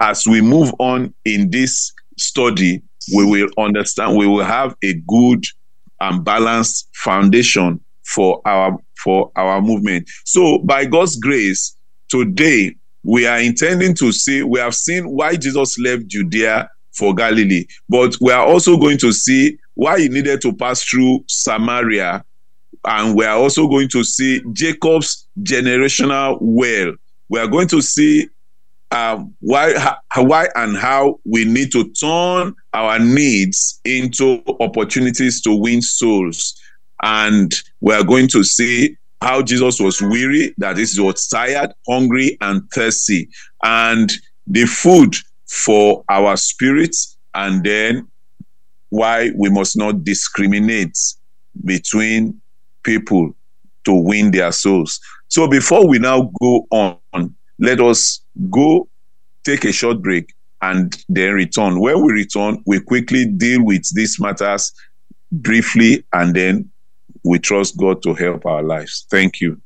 as we move on in this study, we will understand, we will have a good and balanced foundation for our movement. So by God's grace, today we are intending to see, we have seen why Jesus left Judea for Galilee, but we are also going to see why he needed to pass through Samaria, and we are also going to see Jacob's generational well. We are going to see why and how we need to turn our needs into opportunities to win souls. And we are going to see how Jesus was weary, that is, he was tired, hungry, and thirsty, and the food for our spirits, and then why we must not discriminate between people to win their souls. So before we now go on, let us go take a short break and then return. When we return, we quickly deal with these matters briefly, and then we trust God to help our lives. Thank you.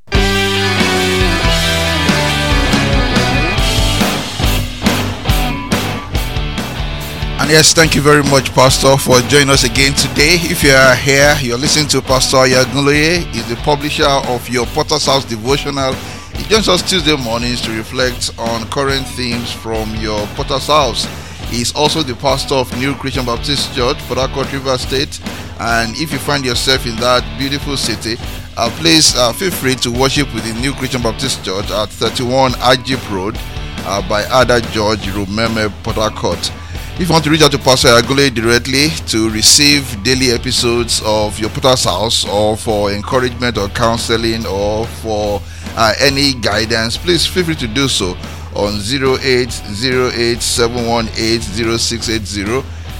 And yes, thank you very much, Pastor, for joining us again today. If you are here, you're listening to Pastor Oyagunloye. He's the publisher of your Potter's House devotional. He joins us Tuesday mornings to reflect on current themes from your Potter's House. He's also the pastor of New Christian Baptist Church, Port Harcourt, Rivers State. And if you find yourself in that beautiful city, please feel free to worship with the New Christian Baptist Church at 31 Ajip Road by Ada George, Rumeme, Port Harcourt. If you want to reach out to Pastor Oyagunloye directly to receive daily episodes of your Potter's House, or for encouragement or counseling, or for any guidance, please feel free to do so on 0808-718-0680,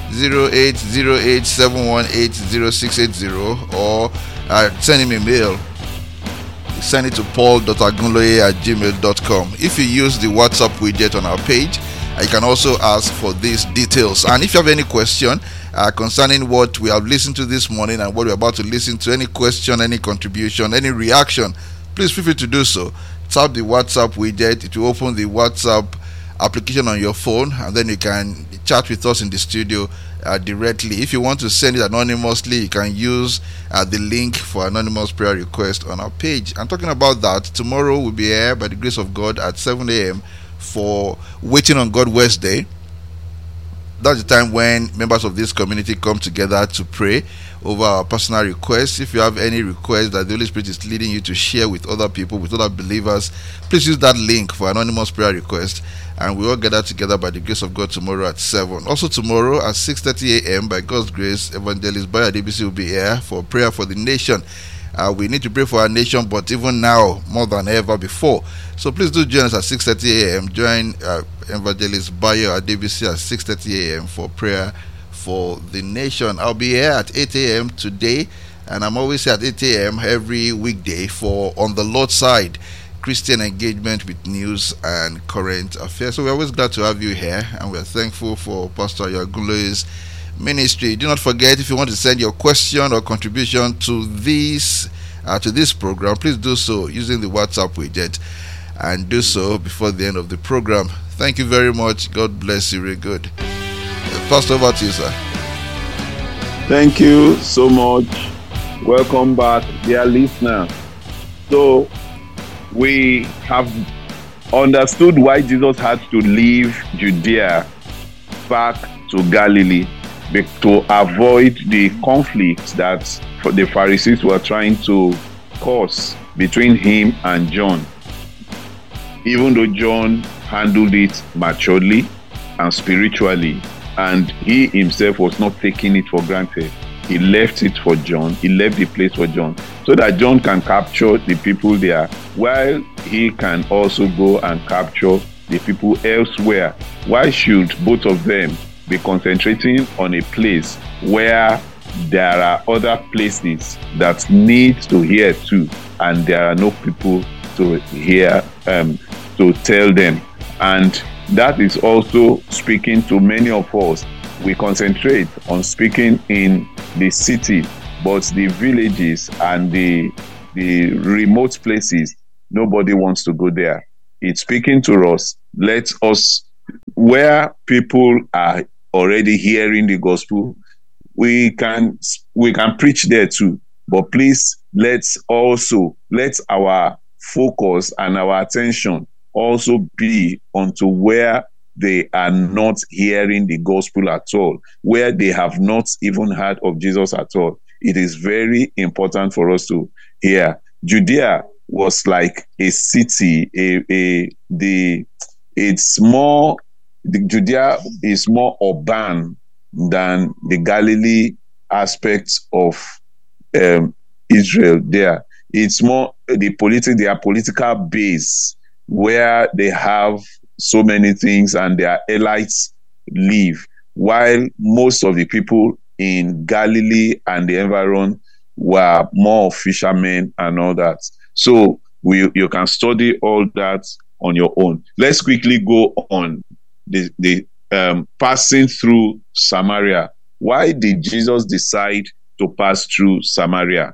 0808-718-0680, or send him a mail. Send it to paul.agunloye@gmail.com. If you use the WhatsApp widget on our page, you can also ask for these details. And if you have any question concerning what we have listened to this morning and what we're about to listen to, any question, any contribution, any reaction, please feel free to do so. Tap the WhatsApp widget. It will open the WhatsApp application on your phone, and then you can chat with us in the studio directly. If you want to send it anonymously, you can use the link for anonymous prayer request on our page. And talking about that, tomorrow we'll be here by the grace of God at 7 a.m. for Waiting on God Wednesday. That's the time when members of this community come together to pray over our personal requests. If you have any requests that the Holy Spirit is leading you to share with other people, with other believers, please use that link for anonymous prayer request, and we all gather together by the grace of God tomorrow at 7. Also tomorrow at 6:30 a.m. by God's grace, Evangelist Bayo Adebisi will be here for prayer for the nation. We need to pray for our nation, but even now, more than ever before. So please do join us at 6:30 a.m. Join Evangelist Bayo Adebisi at 6:30 a.m. for prayer for the nation. I'll be here at 8 a.m. today, and I'm always here at 8 a.m. every weekday for On the Lord's Side, Christian engagement with news and current affairs. So we're always glad to have you here, and we're thankful for Pastor Oyagunloye's ministry. Do not forget, if you want to send your question or contribution to this program, please do so using the WhatsApp widget, and do so before the end of the program. Thank you very much. God bless you. Very good. Pastor, over to you, sir. Thank you so much. Welcome back, dear listener. So we have understood why Jesus had to leave Judea back to Galilee, to avoid the conflict that the Pharisees were trying to cause between him and John. Even though John handled it maturely and spiritually, and he himself was not taking it for granted, he left it for John. He left the place for John, so that John can capture the people there, while he can also go and capture the people elsewhere. Why should both of them be concentrating on a place where there are other places that need to hear too, and there are no people to hear, to tell them? And that is also speaking to many of us. We concentrate on speaking in the city, but the villages and the remote places, nobody wants to go there. It's speaking to us. Let us where people are already hearing the gospel, we can preach there too. But please, let our focus and our attention also be onto where they are not hearing the gospel at all, where they have not even heard of Jesus at all. It is very important for us to hear. Judea was like a city. Judea is more urban than the Galilee aspect of Israel. There, it's more their political base, where they have so many things and their elites live, while most of the people in Galilee and the environ were more fishermen and all that. So you can study all that on your own. Let's quickly go on the passing through Samaria. Why did Jesus decide to pass through Samaria?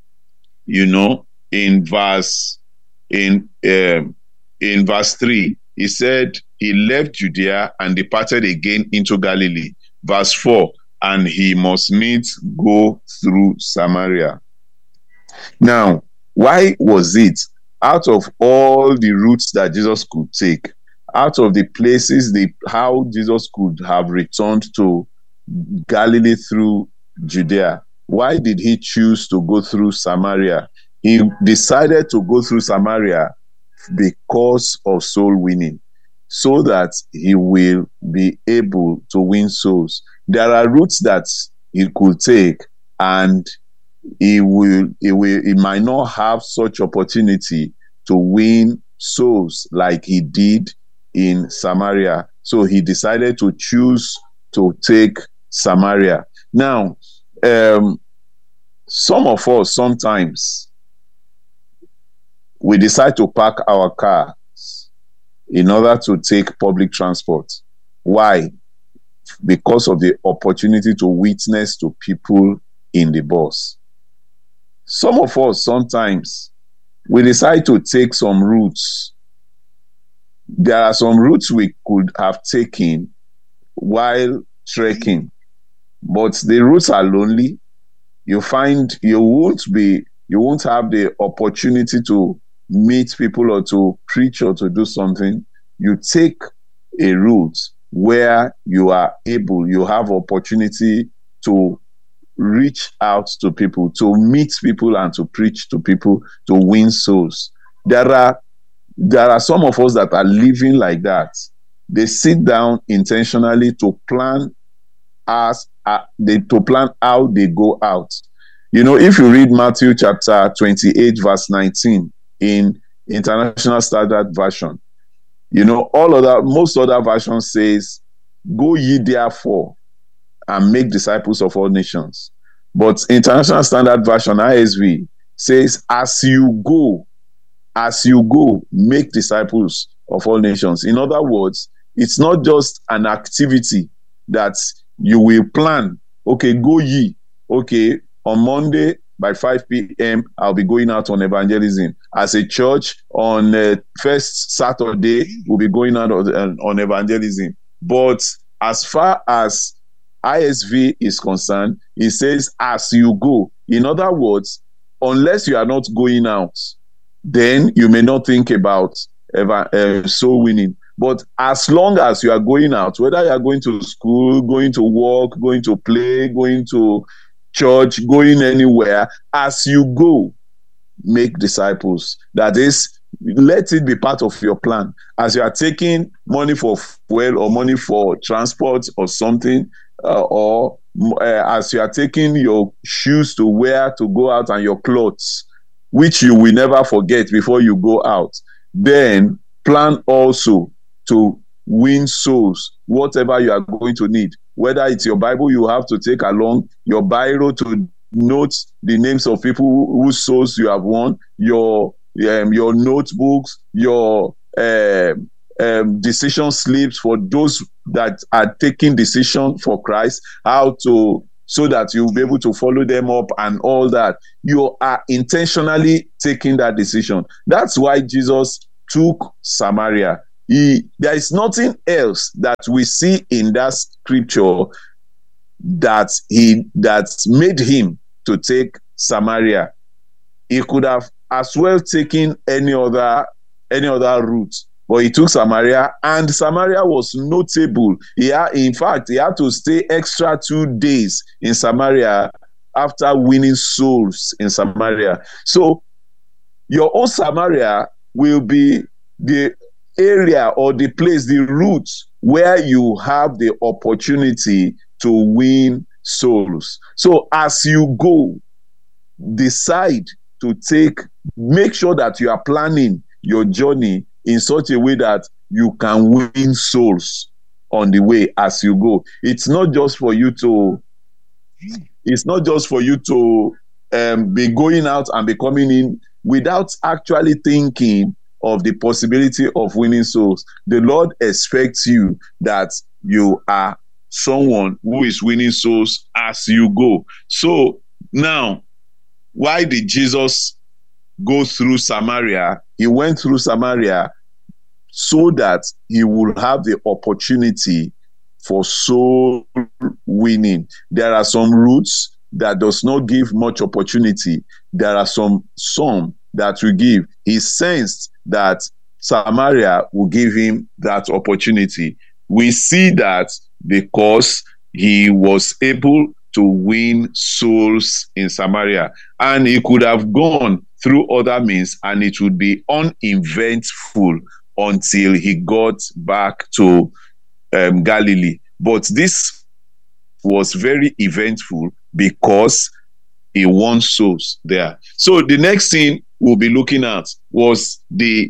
In verse 3, he said he left Judea and departed again into Galilee. Verse 4, and he must needs go through Samaria. Now, why was it? Out of all the routes that Jesus could take, out of the places how Jesus could have returned to Galilee through Judea, why did he choose to go through Samaria? He decided to go through Samaria because of soul winning, so that he will be able to win souls. There are routes that he could take, and he might not have such opportunity to win souls like he did in Samaria. So he decided to choose to take Samaria. Now, some of us, sometimes we decide to park our cars in order to take public transport. Why? Because of the opportunity to witness to people in the bus. Some of us, sometimes, we decide to take some routes. There are some routes we could have taken while trekking, but the routes are lonely. You find you won't have the opportunity to meet people or to preach or to do something. You take a route where you have opportunity to reach out to people, to meet people and to preach to people, to win souls. There are some of us that are living like that. They sit down intentionally to plan how they go out. If you read Matthew chapter 28 verse 19 in International Standard Version, most other versions says, "Go ye therefore and make disciples of all nations." But International Standard Version, ISV, says, as you go, make disciples of all nations. In other words, it's not just an activity that you will plan. Okay, go ye. Okay, on Monday by 5 p.m., I'll be going out on evangelism. As a church, on first Saturday, we'll be going out on evangelism. But as far as ISV is concerned, it says, as you go. In other words, unless you are not going out, then you may not think about soul winning. But as long as you are going out, whether you are going to school, going to work, going to play, going to church, going anywhere, as you go, make disciples. That is, let it be part of your plan. As you are taking money for fuel or money for transport or something, or as you are taking your shoes to wear to go out and your clothes, which you will never forget before you go out, then plan also to win souls, whatever you are going to need. Whether it's your Bible you have to take along, your biro to note the names of people whose souls you have won, your notebooks, your decision slips for those that are taking decision for Christ, so that you'll be able to follow them up and all that. You are intentionally taking that decision. That's why Jesus took Samaria. There is nothing else that we see in that scripture that made him to take Samaria. He could have as well taken any other route, but he took Samaria, and Samaria was notable. In fact, he had to stay extra 2 days in Samaria after winning souls in Samaria. So your own Samaria will be the area or the place, the route where you have the opportunity to win souls. So as you go, decide to make sure that you are planning your journey in such a way that you can win souls on the way as you go. It's not just for you to be going out and be coming in without actually thinking of the possibility of winning souls. The Lord expects you that you are someone who is winning souls as you go. So now, why did Jesus go through Samaria? He went through Samaria so that he would have the opportunity for soul winning. There are some routes that does not give much opportunity. There are some that will give. He sensed that Samaria will give him that opportunity. We see that because he was able to win souls in Samaria, and he could have gone through other means and it would be uneventful until he got back to Galilee. But this was very eventful because he won souls there. So the next thing we'll be looking at was the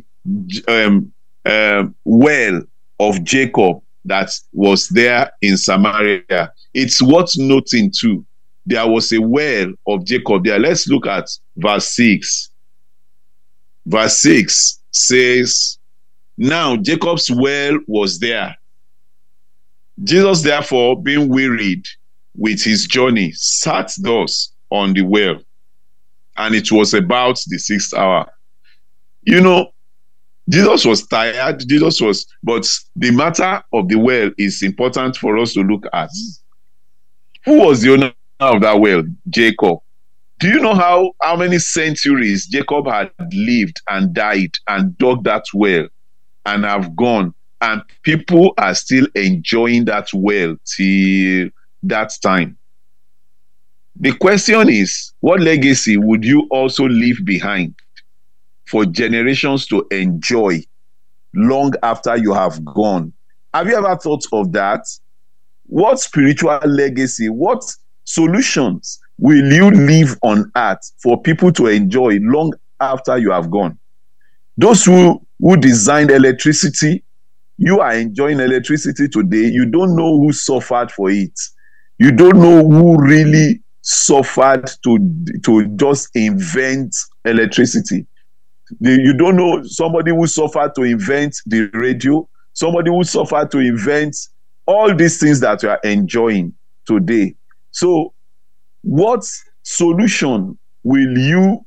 well of Jacob that was there in Samaria. It's worth noting too, there was a well of Jacob there. Let's look at verse 6. Verse 6 says, now Jacob's well was there. Jesus, therefore, being wearied with his journey, sat thus on the well, and it was about the 6th hour. You know, Jesus was tired, but the matter of the well is important for us to look at. Who was the owner of that well? Jacob. Do you know how many centuries Jacob had lived and died and dug that well and have gone, and people are still enjoying that well till that time? The question is, what legacy would you also leave behind for generations to enjoy long after you have gone? Have you ever thought of that? What spiritual legacy, what solutions will you leave on earth for people to enjoy long after you have gone? Those who designed electricity, you are enjoying electricity today. You don't know who suffered for it. You don't know who really suffered to just invent electricity. You don't know somebody who suffered to invent the radio, somebody who suffered to invent all these things that we are enjoying today. So what solution will you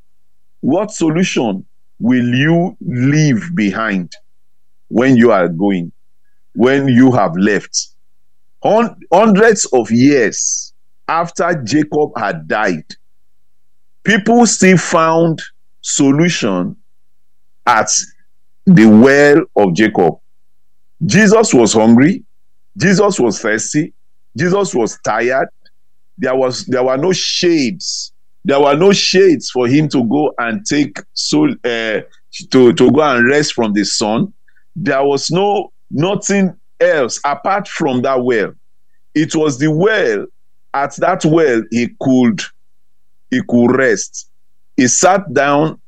leave behind when you are going, when you have left? Hundreds of years after Jacob had died, people still found solution at the well of Jacob. Jesus was hungry. Jesus was thirsty. Jesus was tired. There were no shades. There were no shades for him to go and take to go and rest from the sun. There was nothing else apart from that well. It was the well. At that well, he could rest. He sat down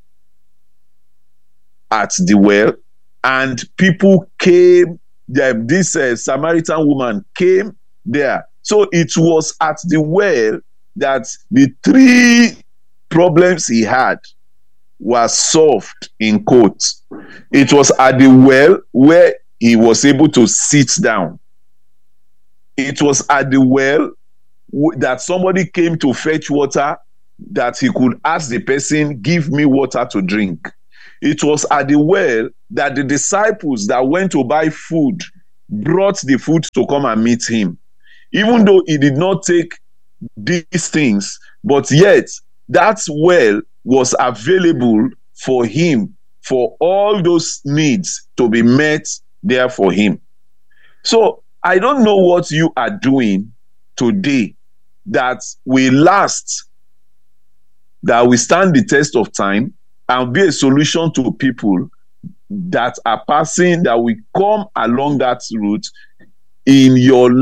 at the well, and people came. This Samaritan woman came there. So it was at the well that the 3 problems he had were solved, in quotes. It was at the well where he was able to sit down. It was at the well that somebody came to fetch water, that he could ask the person, give me water to drink. It was at the well that the disciples that went to buy food brought the food to come and meet him. Even though he did not take these things, but yet that well was available for him, for all those needs to be met there for him. So I don't know what you are doing today that will last, that will stand the test of time and be a solution to people that are passing, that will come along that route in your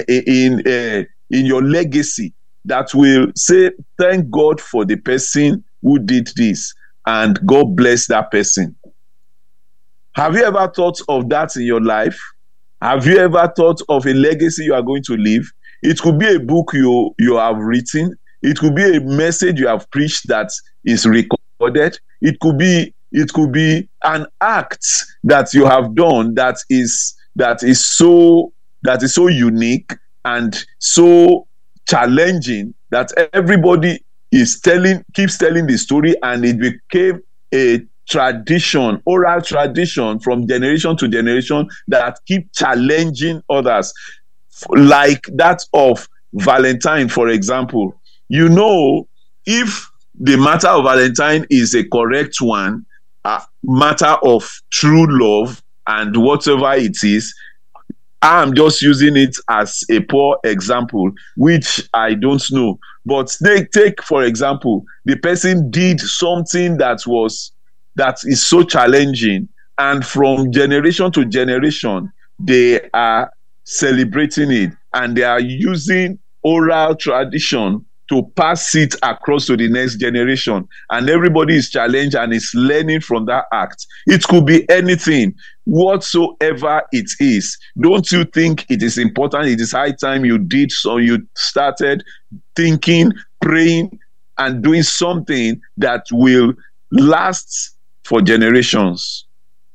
legacy, that will say, thank God for the person who did this, and God bless that person. Have you ever thought of that in your life? Have you ever thought of a legacy you are going to leave? It could be a book you have written. It could be a message you have preached that is recorded. It could be an act that you have done that is so unique and so challenging that everybody keeps telling the story, and it became a tradition, oral tradition from generation to generation that keep challenging others, like that of Valentine, for example. You know, if the matter of Valentine is a correct one, a matter of true love and whatever it is, I'm just using it as a poor example, which I don't know. But take for example, the person did something that is so challenging, and from generation to generation, they are celebrating it, and they are using oral tradition to pass it across to the next generation, and everybody is challenged and is learning from that act. It could be anything, whatsoever it is. Don't you think it is important? It is high time you did so. You started thinking, praying, and doing something that will last for generations.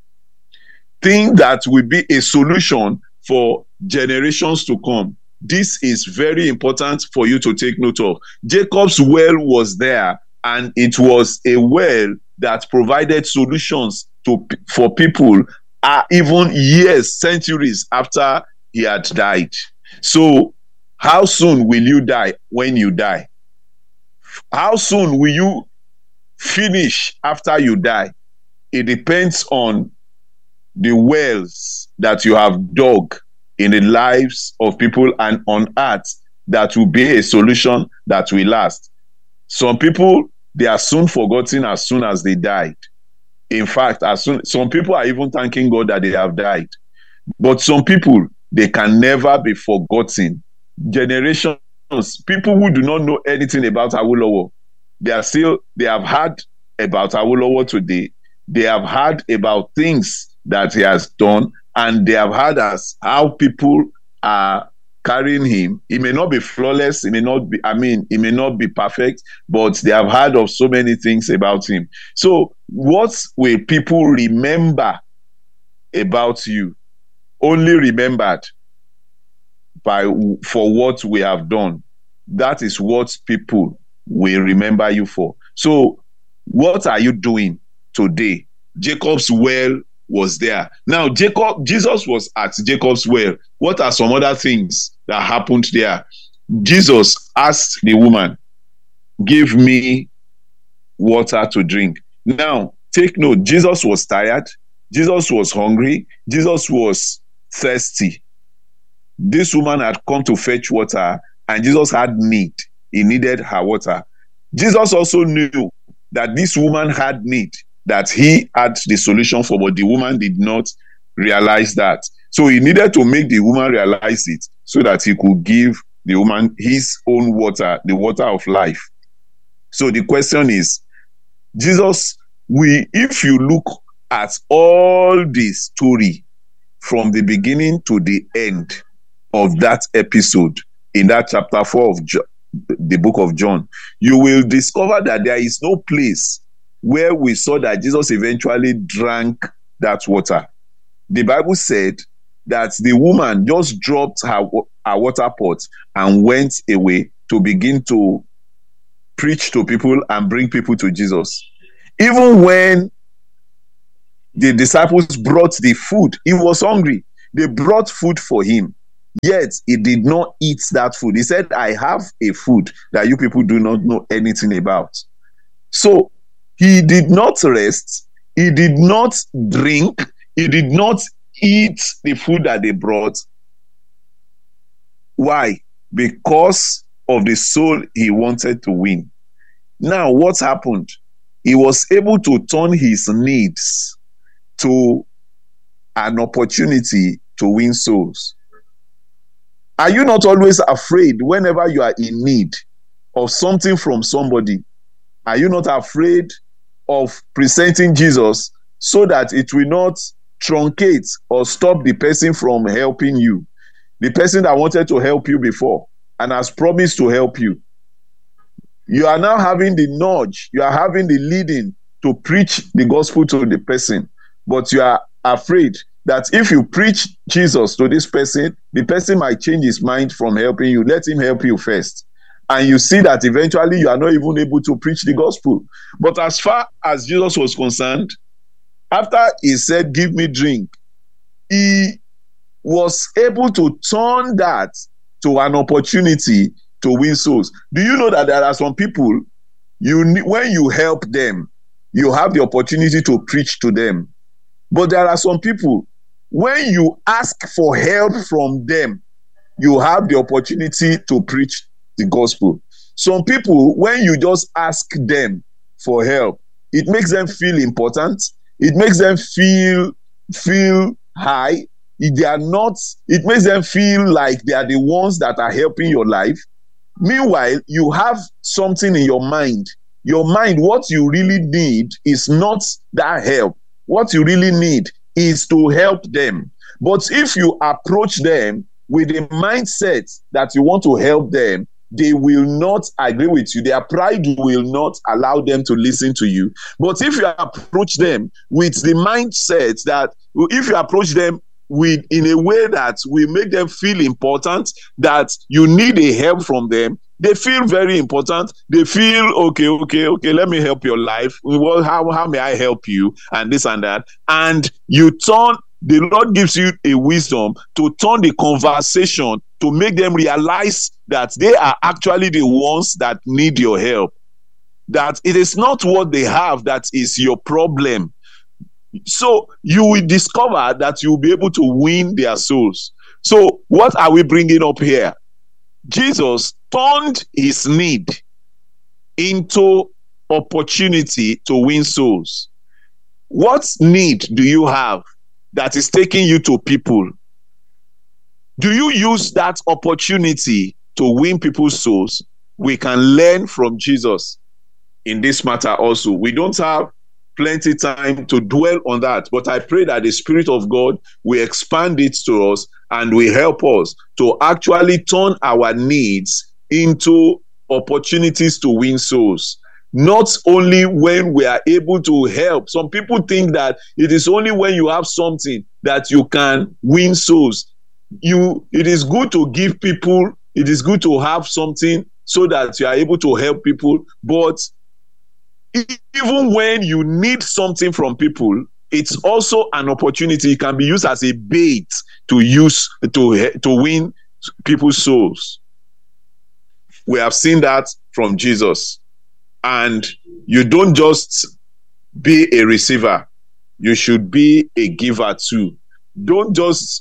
Think that will be a solution for generations to come. This is very important for you to take note of. Jacob's well was there, and it was a well that provided solutions for people even years, centuries after he had died. So how soon will you die when you die? How soon will you finish after you die? It depends on the wells that you have dug in the lives of people and on earth that will be a solution that will last. Some people, they are soon forgotten as soon as they died. In fact, some people are even thanking God that they have died. But some people, they can never be forgotten. Generations, people who do not know anything about Awolowo, they have heard about Awolowo today. They have heard about things that he has done, and they have heard how people are carrying him. He may not be flawless, he may not be perfect, but they have heard of so many things about him. So what will people remember about you? Only remembered for what we have done. That is what people will remember you for. So what are you doing today? Jacob's well was there. Now, Jesus was at Jacob's well. What are some other things that happened there? Jesus asked the woman, give me water to drink. Now, take note, Jesus was tired. Jesus was hungry. Jesus was thirsty. This woman had come to fetch water, and Jesus had need. He needed her water. Jesus also knew that this woman had need that he had the solution for, but the woman did not realize that. So he needed to make the woman realize it so that he could give the woman his own water, the water of life. So the question is, Jesus, if you look at all the story from the beginning to the end of that episode in that chapter 4 of the book of John, you will discover that there is no place where we saw that Jesus eventually drank that water. The Bible said that the woman just dropped her water pot and went away to begin to preach to people and bring people to Jesus. Even when The disciples brought the food. He was hungry. They brought food for him. Yet he did not eat that food. He said, I have a food that you people do not know anything about. So he did not rest. He did not drink. He did not eat the food that they brought. Why? Because of the soul he wanted to win. Now, what happened? He was able to turn his needs to an opportunity to win souls. Are you not always afraid whenever you are in need of something from somebody? Are you not afraid of presenting Jesus so that it will not truncate or stop the person from helping you? The person that wanted to help you before and has promised to help you. You are now having the nudge, you are having the leading to preach the gospel to the person, but you are afraid that if you preach Jesus to this person, the person might change his mind from helping you. Let him help you first. And you see that eventually you are not even able to preach the gospel. But as far as Jesus was concerned, after he said, give me drink, he was able to turn that to an opportunity to win souls. Do you know that there are some people, when you help them, you have the opportunity to preach to them. But there are some people, when you ask for help from them, you have the opportunity to preach the gospel. Some people, when you just ask them for help, it makes them feel important. It makes them feel high. It makes them feel like they are the ones that are helping your life. Meanwhile, you have something in your mind. Your mind, what you really need is not that help. What you really need is to help them. But if you approach them with the mindset that you want to help them, they will not agree with you. Their pride will not allow them to listen to you. But if you approach them with the mindset that, if you approach them in a way that will make them feel important, that you need a help from them, they feel very important. They feel, okay, let me help your life. Well, how may I help you? And this and that. And the Lord gives you a wisdom to turn the conversation to make them realize that they are actually the ones that need your help. That it is not what they have that is your problem. So you will discover that you will be able to win their souls. So what are we bringing up here? Jesus turned his need into opportunity to win souls. What need do you have that is taking you to people? Do you use that opportunity to win people's souls? We can learn from Jesus in this matter also. We don't have plenty time to dwell on that, but I pray that the Spirit of God will expand it to us and will help us to actually turn our needs into opportunities to win souls. Not only when we are able to help. Some people think that it is only when you have something that you can win souls. It is good to give people, it is good to have something so that you are able to help people, but even when you need something from people, it's also an opportunity. It can be used as a bait to win people's souls. We have seen that from Jesus. And you don't just be a receiver, you should be a giver too. Don't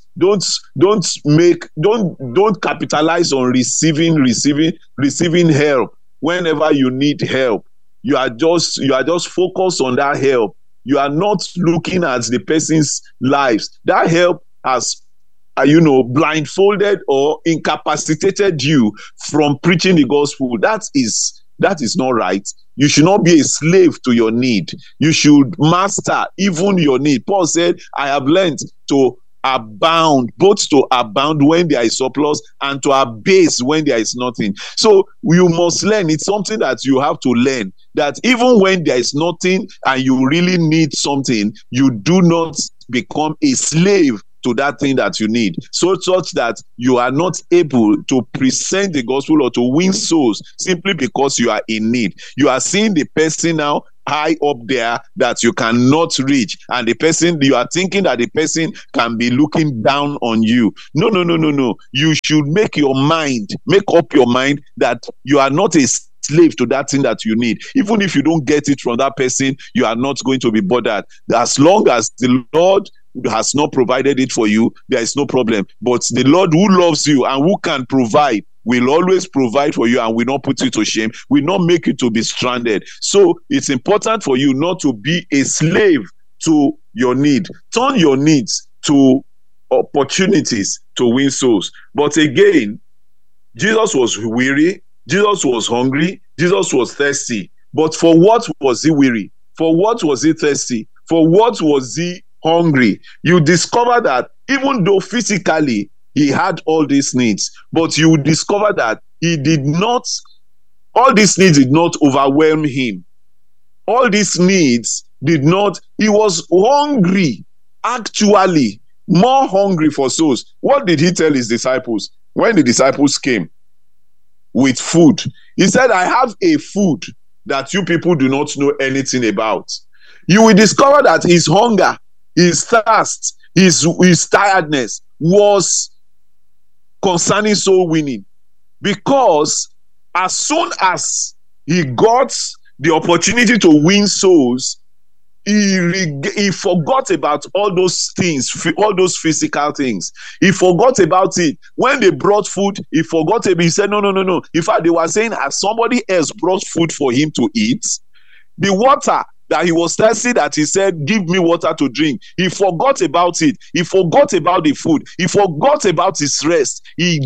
capitalize on receiving help whenever you need help. You are just focused on that help. You are not looking at the person's lives. That help has blindfolded or incapacitated you from preaching the gospel. That is not right. You should not be a slave to your need. You should master even your need. Paul said, I have learned to abound, both to abound when there is surplus and to abase when there is nothing. So you must learn. It's something that you have to learn, that even when there is nothing and you really need something, you do not become a slave to that thing that you need, such that you are not able to present the gospel or to win souls simply because you are in need. You are seeing the person now high up there that you cannot reach, and the person, you are thinking that the person can be looking down on you. No. You should make up your mind that you are not a slave to that thing that you need. Even if you don't get it from that person, you are not going to be bothered. As long as the Lord has not provided it for you, there is no problem. But the Lord who loves you and who can provide will always provide for you and will not put you to shame, will not make you to be stranded. So it's important for you not to be a slave to your need. Turn your needs to opportunities to win souls. But again, Jesus was weary, Jesus was hungry, Jesus was thirsty. But for what was he weary? For what was he thirsty? For what was he hungry? You discover that even though physically he had all these needs, but you discover that all these needs did not overwhelm him. All these needs did not, he was hungry, actually, more hungry for souls. What did he tell his disciples? When the disciples came with food, he said, I have a food that you people do not know anything about. You will discover that his hunger, his thirst, his tiredness was concerning soul winning. Because as soon as he got the opportunity to win souls, he forgot about all those things, all those physical things. He forgot about it. When they brought food, he forgot it. He said, no. In fact, they were saying, as somebody else brought food for him to eat, the water that he was thirsty, that he said, give me water to drink, he forgot about it. He forgot about the food. He forgot about his rest.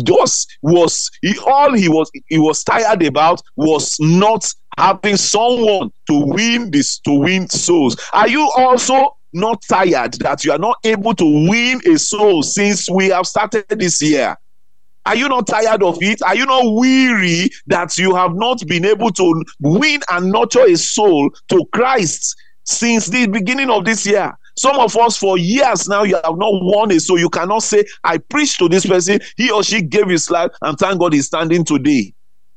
All he was tired about was not having someone to win souls. Are you also not tired that you are not able to win a soul since we have started this year? Are you not tired of it? Are you not weary that you have not been able to win and nurture a soul to Christ since the beginning of this year? Some of us, for years now, you have not won a soul. You cannot say, I preached to this person, he or she gave his life, and thank God he's standing today.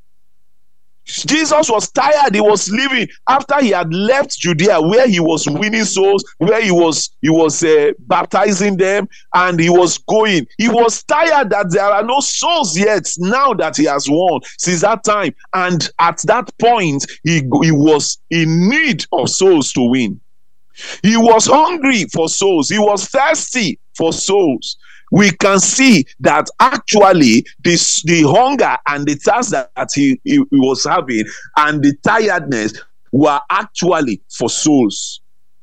Jesus was tired. He was leaving after he had left Judea, where he was winning souls, where he was baptizing them, and he was going. He was tired that there are no souls yet, now that he has won since that time. And at that point, he was in need of souls to win. He was hungry for souls. He was thirsty for souls. We can see that actually the hunger and the thirst that he was having and the tiredness were actually for souls.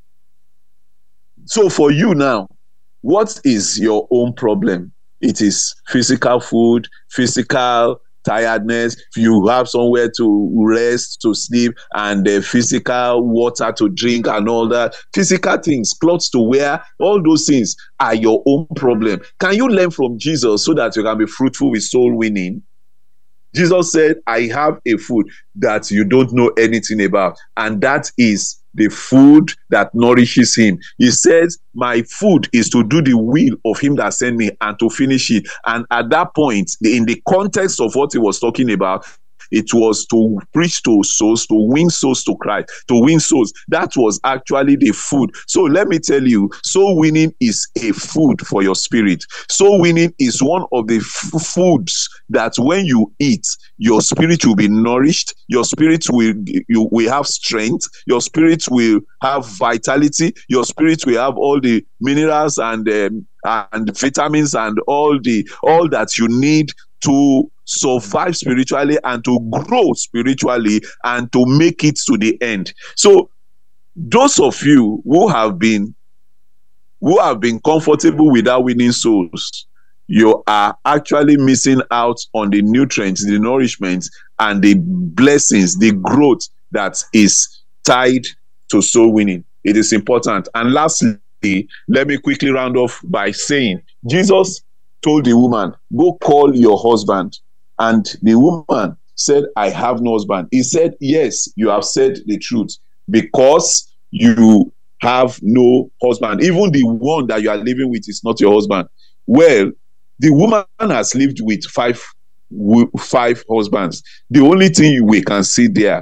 So for you now, what is your own problem? It is physical food, physical tiredness, you have somewhere to rest, to sleep, and physical water to drink and all that. Physical things, clothes to wear, all those things are your own problem. Can you learn from Jesus so that you can be fruitful with soul winning? Jesus said, I have a food that you don't know anything about, and that is the food that nourishes him. He says, my food is to do the will of him that sent me and to finish it. And at that point, in the context of what he was talking about, it was to preach to souls, to win souls to Christ, to win souls. That was actually the food. So let me tell you, soul winning is a food for your spirit. Soul winning is one of the foods that when you eat, your spirit will be nourished, your spirit will have strength, your spirit will have vitality, your spirit will have all the minerals and vitamins and all that you need to survive spiritually and to grow spiritually and to make it to the end. So those of you who have been comfortable without winning souls, you are actually missing out on the nutrients, the nourishment, and the blessings, the growth that is tied to soul winning. It is important. And lastly, let me quickly round off by saying, Jesus told the woman, go call your husband. And the woman said, I have no husband. He said, yes, you have said the truth, because you have no husband. Even the one that you are living with is not your husband. Well, the woman has lived with five husbands. The only thing we can see there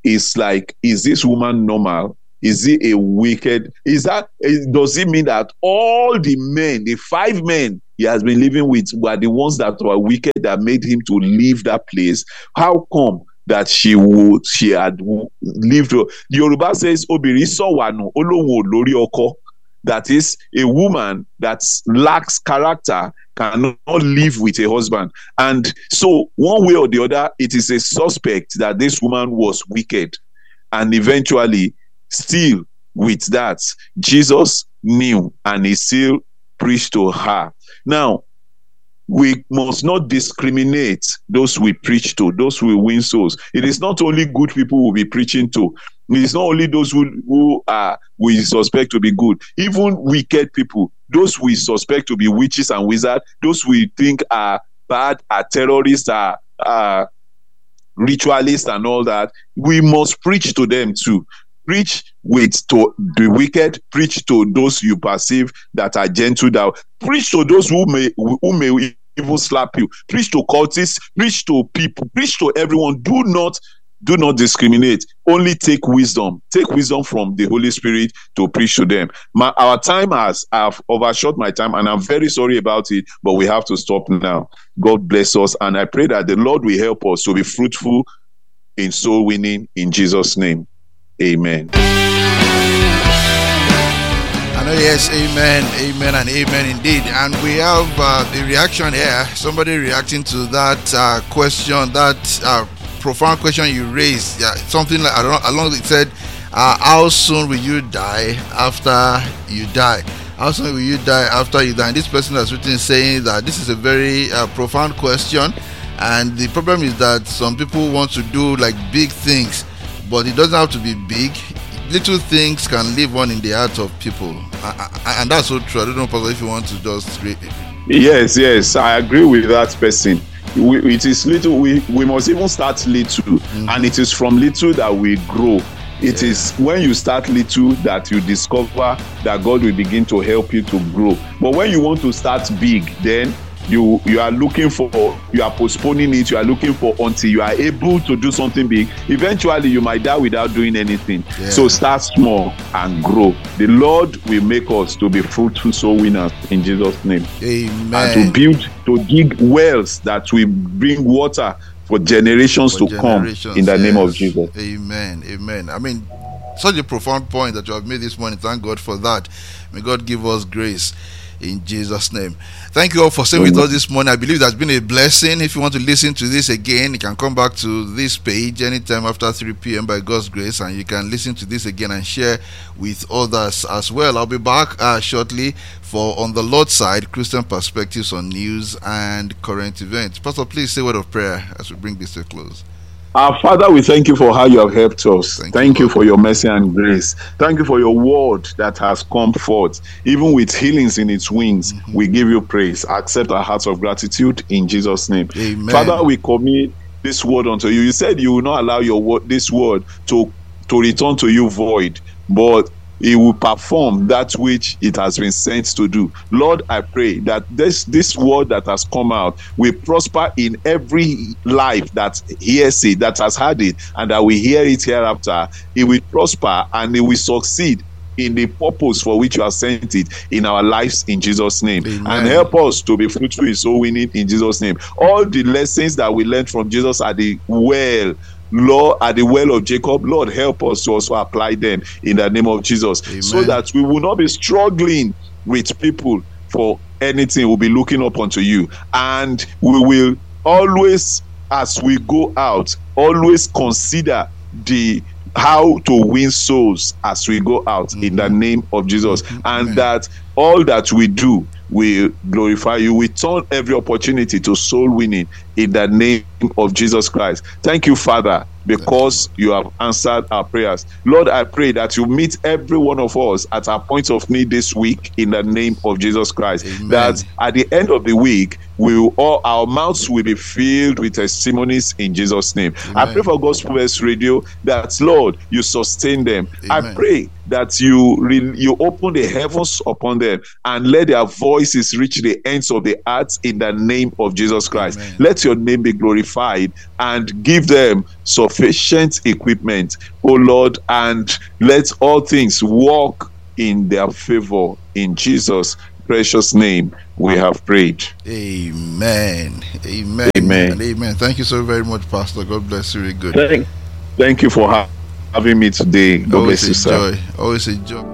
is like, is this woman normal? Is he a wicked? Does it mean that all the men, the 5 men he has been living with, were the ones that were wicked that made him to leave that place? How come that she had lived? The Yoruba says, "Obìnrin sọ̀wànù, olóhùn ò lórí ọkọ." That is, a woman that lacks character cannot live with a husband. And so, one way or the other, it is a suspect that this woman was wicked. And eventually, still with that, Jesus knew and he still preached to her. Now, we must not discriminate those we preach to, those we win souls. It is not only good people we'll be preaching to. It is not only those who we suspect to be good. Even wicked people, those we suspect to be witches and wizards, those we think are bad, are terrorists, are ritualists and all that, we must preach to them too. Preach to the wicked, preach to those you perceive that are gentle down, preach to those who may even slap you, preach to cultists, preach to people, preach to everyone. Do not discriminate. Only take wisdom from the Holy Spirit to preach to them. I've overshot my time, and I'm very sorry about it, but we have to stop now. God bless us, and I pray that the Lord will help us to be fruitful in soul winning in Jesus' name. Amen. Yes, amen, amen, and amen indeed. And we have a reaction here. Somebody reacting to that question, that profound question you raised. Something like along it said, how soon will you die after you die? How soon will you die after you die? And this person has written saying that this is a very profound question. And the problem is that some people want to do like big things, but it doesn't have to be big. Little things can live on in the hearts of people, and that's so true. I don't know, Pastor, if you want to just read it. Yes, I agree with that person. It is little. We must even start little, and it is from little that we grow. It is when you start little that you discover that God will begin to help you to grow. But when you want to start big, then you are looking for, you are postponing it, you are looking for until you are able to do something big. Eventually you might die without doing anything. So start small and grow. The Lord will make us to be fruitful soul winners in Jesus' name. Amen. And to dig wells that will bring water for generations to come in the name of Jesus. Amen. I mean, such a profound point that you have made this morning. Thank God for that. May God give us grace in Jesus' name. Thank you all for staying with us this morning. I believe that's been a blessing. If you want to listen to this again, you can come back to this page anytime after 3 p.m. by God's grace, and you can listen to this again and share with others as well. I'll be back shortly for On the Lord's Side, Christian Perspectives on News and Current Events. Pastor, please say a word of prayer as we bring this to a close. Our Father, we thank you for how you have helped us. Thank you for your mercy and grace. Thank you for your word that has come forth. Even with healings in its wings, we give you praise. Accept our hearts of gratitude in Jesus' name. Amen. Father, we commit this word unto you. You said you will not allow this word to return to you void, but it will perform that which it has been sent to do. Lord, I pray that this word that has come out will prosper in every life that hears it, that has heard it, and that we hear it hereafter. It will prosper and it will succeed in the purpose for which you have sent it in our lives in Jesus' name. Amen. And help us to be fruitful in soul winning in Jesus' name. All the lessons that we learned from Jesus are the Lord, at the well of Jacob, Lord, help us to also apply them in the name of Jesus. Amen. So that we will not be struggling with people for anything. We'll be looking up unto you, and we will always, as we go out, always consider how to win souls as we go out in the name of Jesus. And that all that we do will glorify you. We turn every opportunity to soul winning in the name of Jesus Christ. Thank you, Father, because you have answered our prayers. Lord, I pray that you meet every one of us at our point of need this week in the name of Jesus Christ. Amen. That at the end of the week, our mouths will be filled with testimonies in Jesus' name. Amen. I pray for Gospel Verse Radio that, Lord, you sustain them. Amen. I pray that you open the heavens upon them and let their voices reach the ends of the earth in the name of Jesus Christ. Amen. Let your name be glorified qualified, and give them sufficient equipment, oh Lord, and let all things work in their favor. In Jesus' precious name we have prayed. Amen. Amen. Amen. And amen. Thank you so very much, Pastor. God bless you. Really good. Thank you for having me today. God bless you, sir. Always a joy.